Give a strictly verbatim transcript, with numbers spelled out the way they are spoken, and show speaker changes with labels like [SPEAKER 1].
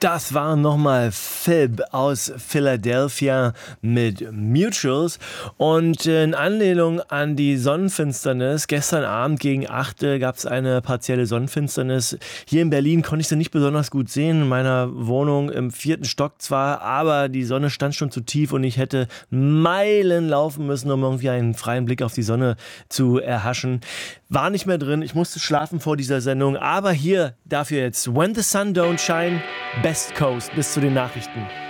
[SPEAKER 1] Das war nochmal Phoebe aus Philadelphia mit Mutuals. Und in Anlehnung an die Sonnenfinsternis, gestern Abend gegen acht gab es eine partielle Sonnenfinsternis. Hier in Berlin konnte ich sie nicht besonders gut sehen, in meiner Wohnung im vierten Stock zwar, aber die Sonne stand schon zu tief und ich hätte Meilen laufen müssen, um irgendwie einen freien Blick auf die Sonne zu erhaschen. War nicht mehr drin, ich musste schlafen vor dieser Sendung, aber hier dafür jetzt When the Sun Don't Shine, Best Coast, bis zu den Nachrichten.